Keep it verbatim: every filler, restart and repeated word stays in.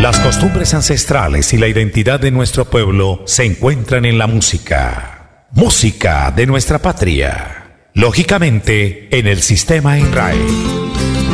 Las costumbres ancestrales y la identidad de nuestro pueblo se encuentran en la música. Música de nuestra patria. Lógicamente, en el sistema Enrae.